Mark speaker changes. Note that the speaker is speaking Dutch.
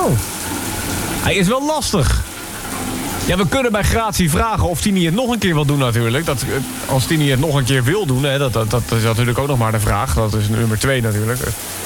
Speaker 1: Oh.
Speaker 2: Hij is wel lastig. Ja, we kunnen bij Gratie vragen of Tini het nog een keer wil doen natuurlijk. Als Tini het nog een keer wil doen, hè, dat is natuurlijk ook nog maar de vraag. Dat is nummer 2 natuurlijk.